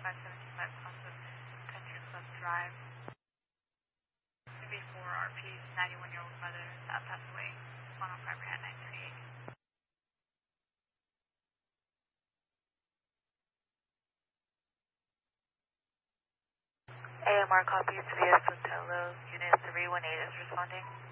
575 Concept Country Club Drive. 4RP, 91-year-old mother that passed away. 105 Rehab 938. AMR copies via Sotelo, Unit 318 is responding.